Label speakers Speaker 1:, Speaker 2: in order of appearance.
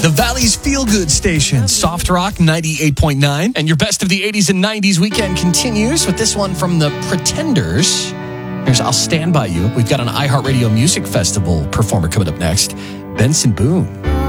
Speaker 1: The Valley's feel-good station, Soft Rock 98.9. And your best of the 80s and 90s weekend continues with this one from the Pretenders. Here's I'll Stand By You. We've got an iHeartRadio Music Festival performer coming up next, Benson Boone.